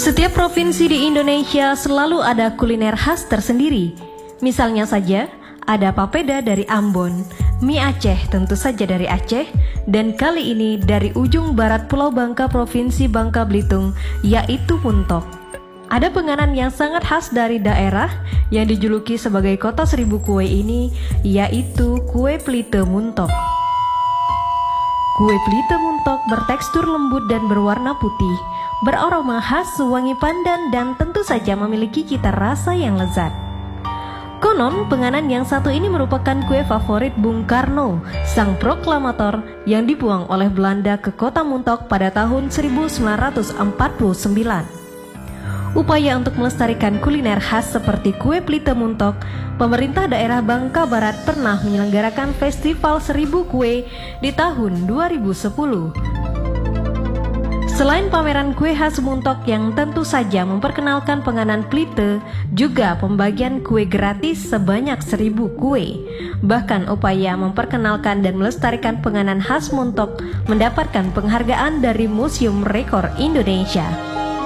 Setiap provinsi di Indonesia selalu ada kuliner khas tersendiri. Misalnya saja, ada papeda dari Ambon, mie Aceh tentu saja dari Aceh, dan kali ini dari ujung barat Pulau Bangka Provinsi Bangka Belitung, yaitu muntok. Ada penganan yang sangat khas dari daerah yang dijuluki sebagai kota seribu kue ini, yaitu kue pelite muntok. Kue pelite muntok bertekstur lembut dan berwarna putih, beraroma khas, wangi pandan, dan tentu saja memiliki cita rasa yang lezat. Konon, penganan yang satu ini merupakan kue favorit Bung Karno, sang proklamator yang dibuang oleh Belanda ke kota Muntok pada tahun 1949. Upaya untuk melestarikan kuliner khas seperti kue pelite muntok, pemerintah daerah Bangka Barat pernah menyelenggarakan Festival 1000 Kue di tahun 2010. Selain pameran kue khas muntok yang tentu saja memperkenalkan penganan pelite, juga pembagian kue gratis sebanyak 1000 kue. Bahkan upaya memperkenalkan dan melestarikan penganan khas muntok mendapatkan penghargaan dari Museum Rekor Indonesia.